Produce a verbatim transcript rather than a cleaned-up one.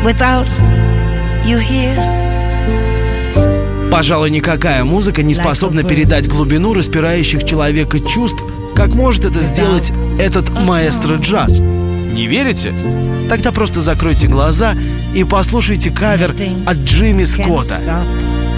without you here. Пожалуй, никакая музыка не способна передать глубину распирающих человека чувств, как может это сделать этот маэстро джаз. Не верите? Тогда просто закройте глаза и послушайте кавер от Джимми Скотта.